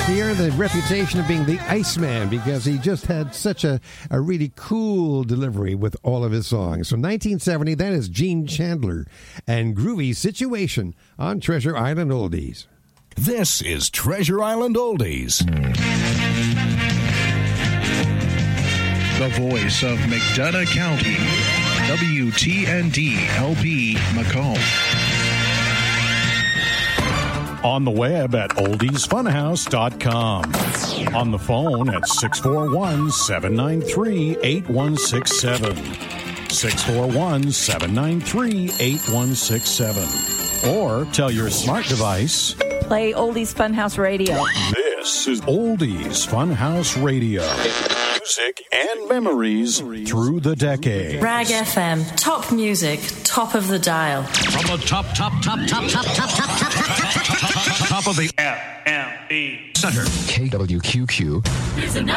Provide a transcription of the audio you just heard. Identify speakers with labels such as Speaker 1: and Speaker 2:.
Speaker 1: He earned the reputation of being the Iceman because he just had such a really cool delivery with all of his songs. From 1970, that is Gene Chandler and Groovy Situation on Treasure Island Oldies.
Speaker 2: This is Treasure Island Oldies.
Speaker 3: The voice of McDonough County, WTND-LP Macomb.
Speaker 4: On the web at oldiesfunhouse.com. On the phone at 641-793-8167. 641-793-8167. Or tell your smart device,
Speaker 5: play Oldies Funhouse Radio.
Speaker 4: This is Oldies Funhouse Radio. Music and memories through the decade.
Speaker 6: Rag FM, top music, top of the dial.
Speaker 7: From the top of the FME Center.
Speaker 8: KWQQ.